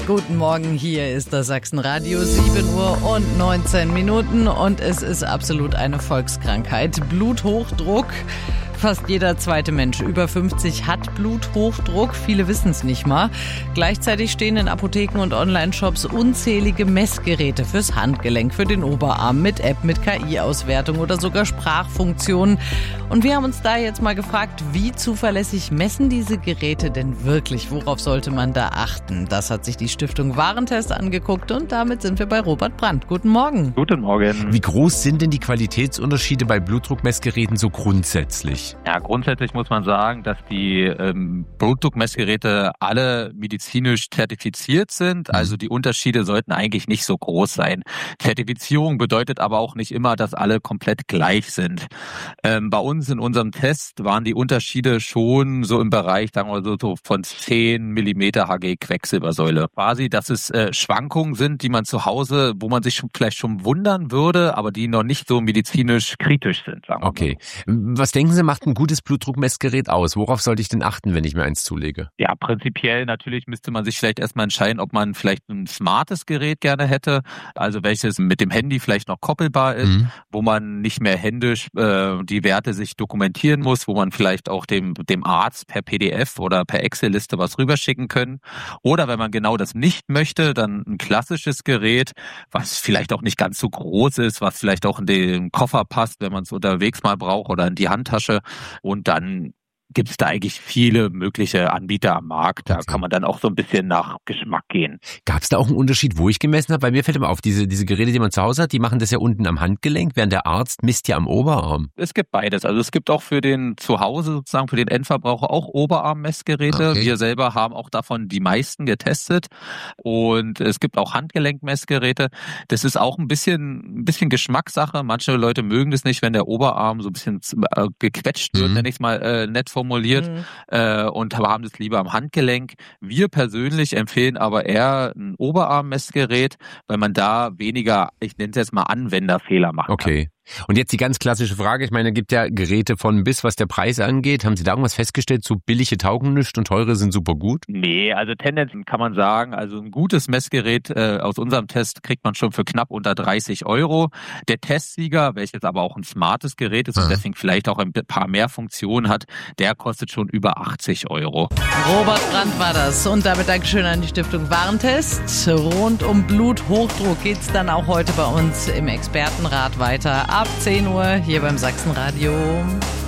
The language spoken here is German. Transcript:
Guten Morgen, hier ist das Sachsenradio, 7 Uhr und 19 Minuten und es ist absolut eine Volkskrankheit. Bluthochdruck. Fast jeder zweite Mensch über 50 hat Bluthochdruck. Viele wissen es nicht mal. Gleichzeitig stehen in Apotheken und Online-Shops unzählige Messgeräte fürs Handgelenk, für den Oberarm, mit App, mit KI-Auswertung oder sogar Sprachfunktionen. Und wir haben uns da jetzt mal gefragt, wie zuverlässig messen diese Geräte denn wirklich? Worauf sollte man da achten? Das hat sich die Stiftung Warentest angeguckt und damit sind wir bei Robert Brandt. Guten Morgen. Guten Morgen. Wie groß sind denn die Qualitätsunterschiede bei Blutdruckmessgeräten so grundsätzlich? Ja, grundsätzlich muss man sagen, dass die Blutdruckmessgeräte alle medizinisch zertifiziert sind. Also die Unterschiede sollten eigentlich nicht so groß sein. Zertifizierung bedeutet aber auch nicht immer, dass alle komplett gleich sind. Bei uns in unserem Test waren die Unterschiede schon so im Bereich, sagen wir so von 10 Millimeter Hg Quecksilbersäule. Quasi, dass es Schwankungen sind, die man zu Hause, wo man sich vielleicht schon wundern würde, aber die noch nicht so medizinisch kritisch sind. Sagen wir Okay. Was denken Sie, macht ein gutes Blutdruckmessgerät aus? Worauf sollte ich denn achten, wenn ich mir eins zulege? Ja, prinzipiell natürlich müsste man sich vielleicht erstmal entscheiden, ob man vielleicht ein smartes Gerät gerne hätte, also welches mit dem Handy vielleicht noch koppelbar ist, wo man nicht mehr händisch die Werte sich dokumentieren muss, wo man vielleicht auch dem Arzt per PDF oder per Excel-Liste was rüberschicken können. Oder wenn man genau das nicht möchte, dann ein klassisches Gerät, was vielleicht auch nicht ganz so groß ist, was vielleicht auch in den Koffer passt, wenn man es unterwegs mal braucht oder in die Handtasche. Und dann gibt es da eigentlich viele mögliche Anbieter am Markt. Da kann man dann auch so ein bisschen nach Geschmack gehen. Gab es da auch einen Unterschied, wo ich gemessen habe? Bei mir fällt immer auf, diese Geräte, die man zu Hause hat, die machen das ja unten am Handgelenk, während der Arzt misst ja am Oberarm. Es gibt beides. Also es gibt auch für den Zuhause sozusagen, für den Endverbraucher auch Oberarmmessgeräte. Okay. Wir selber haben auch davon die meisten getestet. Und es gibt auch Handgelenkmessgeräte. Das ist auch ein bisschen Geschmackssache. Manche Leute mögen das nicht, wenn der Oberarm so ein bisschen gequetscht wird, nenne ich es mal nett formuliert, und haben das lieber am Handgelenk. Wir persönlich empfehlen aber eher ein Oberarmmessgerät, weil man da weniger, ich nenne es jetzt mal, Anwenderfehler machen kann. Okay. Und jetzt die ganz klassische Frage, ich meine, es gibt ja Geräte von bis, was der Preis angeht. Haben Sie da irgendwas festgestellt, so billige taugen nichts und teure sind super gut? Nee, also tendenziell kann man sagen, also ein gutes Messgerät aus unserem Test kriegt man schon für knapp unter 30 €. Der Testsieger, welches aber auch ein smartes Gerät ist und deswegen vielleicht auch ein paar mehr Funktionen hat, der kostet schon über 80 €. Robert Brandt war das und damit Dankeschön an die Stiftung Warentest. Rund um Bluthochdruck geht's dann auch heute bei uns im Expertenrat weiter. Ab 10 Uhr hier beim Sachsenradio.